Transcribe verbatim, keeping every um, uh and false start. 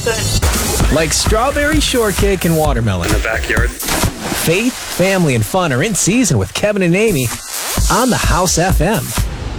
good. Like strawberry shortcake and watermelon. In the backyard. Faith, family, and fun are in season with Kevin and Amy on the House F M.